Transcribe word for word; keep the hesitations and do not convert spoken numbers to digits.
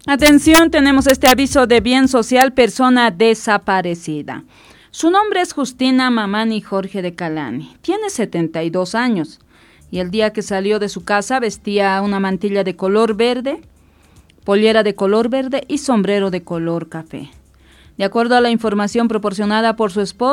Atención, tenemos este aviso de bien social, persona desaparecida. Su nombre es Justina Mamani Jorge de Calani. Tiene setenta y dos años y el día que salió de su casa vestía una mantilla de color verde, pollera de color verde y sombrero de color café. De acuerdo a la información proporcionada por su esposo,